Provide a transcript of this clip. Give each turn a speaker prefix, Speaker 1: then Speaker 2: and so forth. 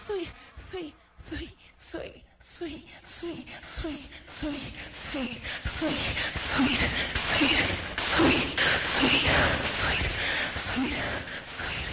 Speaker 1: sweet, sweet, sweet, sweet, sweet, sweet, sweet, sweet, sweet, sweet, sweet, sweet, sweet, sweet, sweet, sweet, sweet.